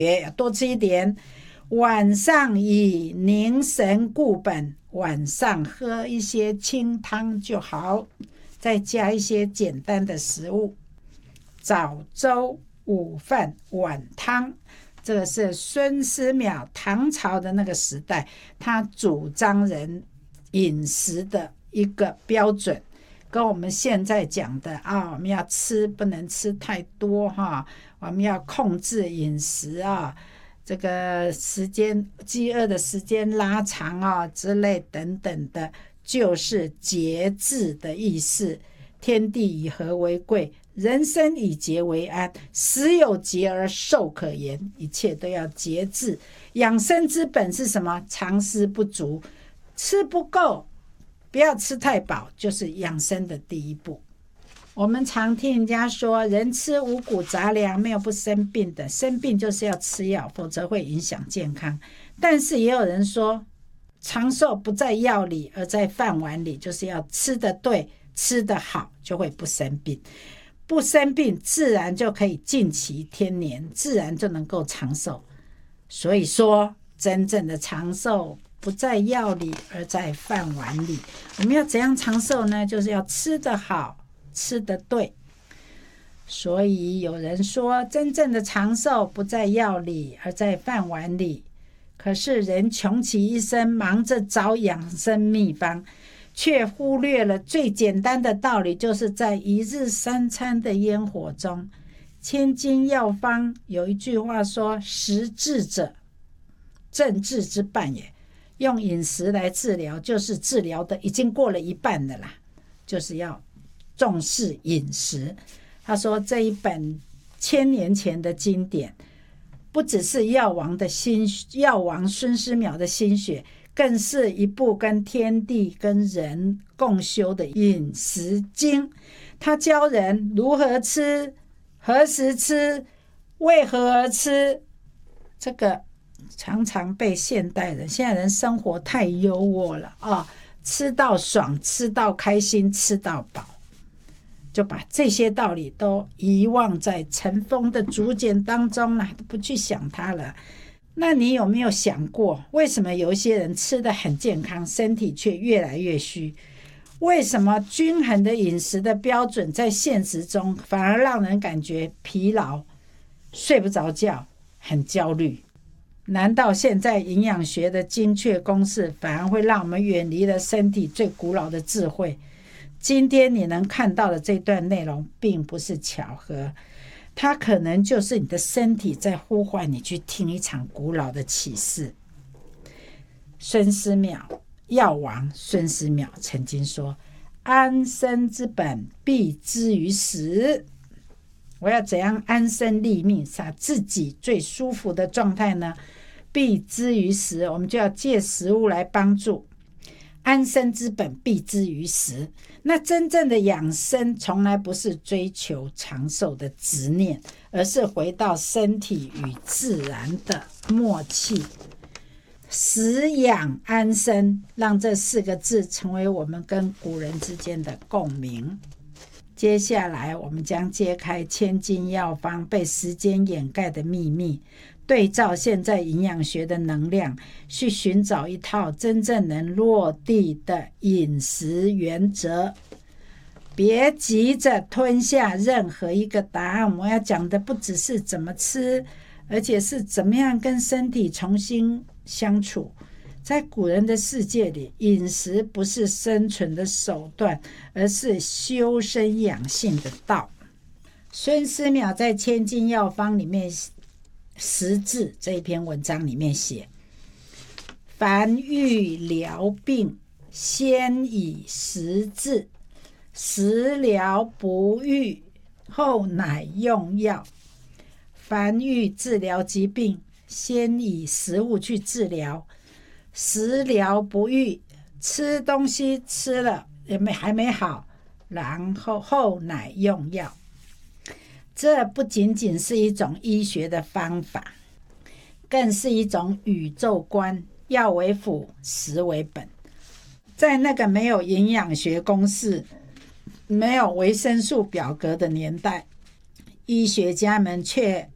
多吃一点。晚上以凝神固本，晚上喝一些清汤就好，再加一些简单的食物，早粥、午饭、晚汤。这个是孙思邈唐朝的那个时代，他主张人饮食的一个标准，跟我们现在讲的我们要吃不能吃太多我们要控制饮食这个时间饥饿的时间拉长之类等等的，就是节制的意思。天地以和为贵，人生以节为安，时有节而寿可言，一切都要节制。养生之本是什么？常思不足，吃不够，不要吃太饱，就是养生的第一步。我们常听人家说，人吃五谷杂粮，没有不生病的，生病就是要吃药，否则会影响健康。但是也有人说，长寿不在药里，而在饭碗里，就是要吃得对，吃得好，就会不生病。不生病，自然就可以尽其天年，自然就能够长寿。所以说，真正的长寿不在药里，而在饭碗里。我们要怎样长寿呢？就是要吃得好，吃得对。所以有人说，真正的长寿不在药里，而在饭碗里。可是人穷其一生，忙着找养生秘方，却忽略了最简单的道理，就是在一日三餐的烟火中。千金药方有一句话说，食治者政治之半也。用饮食来治疗，就是治疗的已经过了一半了啦，就是要重视饮食。他说这一本1000年前的经典，不只是药王孙思邈的心血，更是一部跟天地跟人共修的饮食经。他教人如何吃，何时吃，为何而吃。这个常常被现在人生活太优渥了吃到爽，吃到开心，吃到饱，就把这些道理都遗忘在尘封的竹简当中了，不去想它了。那你有没有想过，为什么有一些人吃得很健康，身体却越来越虚？为什么均衡的饮食的标准在现实中反而让人感觉疲劳，睡不着觉，很焦虑？难道现在营养学的精确公式反而会让我们远离了身体最古老的智慧？今天你能看到的这段内容并不是巧合，它可能就是你的身体在呼唤你去听一场古老的启示。孙思邈，药王孙思邈曾经说，安身之本必之于食。我要怎样安身立命，使自己最舒服的状态呢？必之于食，我们就要借食物来帮助。安身之本必之于食。那真正的养生从来不是追求长寿的执念，而是回到身体与自然的默契。食养安身，让这4个字成为我们跟古人之间的共鸣。接下来我们将揭开千金药方被时间掩盖的秘密，对照现在营养学的能量，去寻找一套真正能落地的饮食原则。别急着吞下任何一个答案，我们要讲的不只是怎么吃，而且是怎么样跟身体重新相处。在古人的世界里，饮食不是生存的手段，而是修身养性的道。孙思邈在《千金药方》里面食治这一篇文章里面写，凡欲疗病，先以食治，食疗不愈，后乃用药。凡欲治疗疾病，先以食物去治疗，食疗不愈，吃东西吃了还没好，然后乃用药。这不仅仅是一种医学的方法，更是一种宇宙观，药为辅，食为本。在那个没有营养学公式，没有维生素表格的年代，医学家们却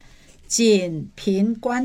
仅凭观